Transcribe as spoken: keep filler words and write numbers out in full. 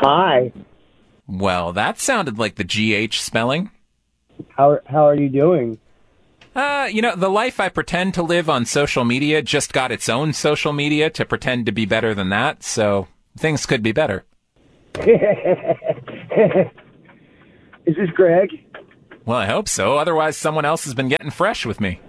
Hi. Well, that sounded like the G H spelling. How how are you doing? Uh, you know, the life I pretend to live on social media just got its own social media to pretend to be better than that, so things could be better. Is this Greg? Well, I hope so. Otherwise, someone else has been getting fresh with me.